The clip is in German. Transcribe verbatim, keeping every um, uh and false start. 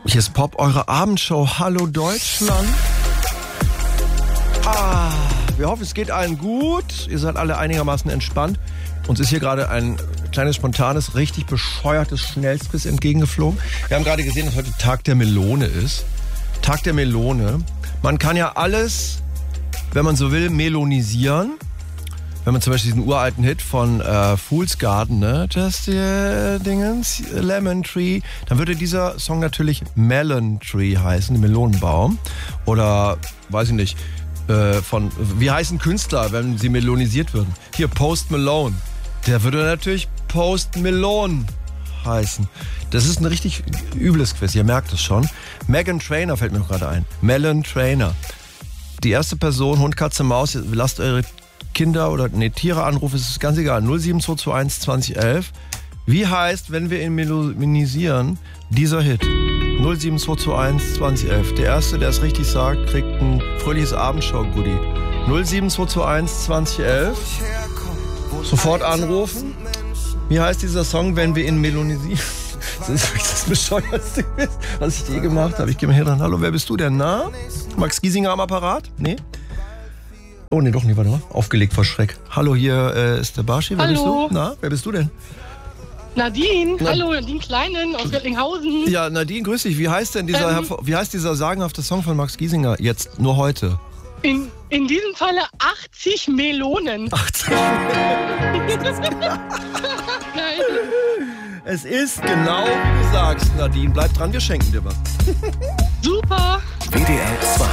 Hier ist Pop, eure Abendshow. Hallo Deutschland. Ah, wir hoffen, es geht allen gut. Ihr seid alle einigermaßen entspannt. Uns ist hier gerade ein kleines, spontanes, richtig bescheuertes Schnellsquiz entgegengeflogen. Wir haben gerade gesehen, dass heute Tag der Melone ist. Tag der Melone. Man kann ja alles, wenn man so will, melonisieren. Wenn man zum Beispiel diesen uralten Hit von äh, Fool's Garden, ne? Just the äh, Dingens, Lemon Tree, dann würde dieser Song natürlich Melon Tree heißen, Melonenbaum. Oder, weiß ich nicht, äh, von, wie heißen Künstler, wenn sie melonisiert würden? Hier, Post Malone. Der würde natürlich Post Malone heißen. Das ist ein richtig übles Quiz, ihr merkt es schon. Meghan Trainor fällt mir gerade ein. Meghan Trainor. Die erste Person, Hund, Katze, Maus, lasst eure Kinder oder nee, Tiere anrufen, es ist ganz egal. null sieben zwei zwei eins zwanzig elf. Wie heißt, wenn wir ihn melonisieren, dieser Hit? null sieben zwei zwei eins zwanzig elf. Der Erste, der es richtig sagt, kriegt ein fröhliches Abendshow-Goodie. null sieben zwei zwei eins zwanzig elf. Sofort anrufen. Wie heißt dieser Song, wenn wir ihn melonisieren? Das ist wirklich das Bescheuerste, was ich je gemacht habe. Ich gehe mal hier dran. Hallo, wer bist du denn? Na? Max Giesinger am Apparat? Nee? Oh, nee, doch nicht, warte mal. Aufgelegt vor Schreck. Hallo, hier äh, ist der Barschi. Wer Hallo. bist du? Na, wer bist du denn? Nadine. Na- Hallo, Nadine Kleinen aus Göttlinghausen. Ja, Nadine, grüß dich. Wie heißt denn dieser, Ähm. hervor- wie heißt dieser sagenhafte Song von Max Giesinger jetzt, nur heute? In, in diesem Falle achtzig Melonen. achtzig. Nein. Es ist genau wie du sagst, Nadine. Bleib dran, wir schenken dir was. Super. W D R zwei.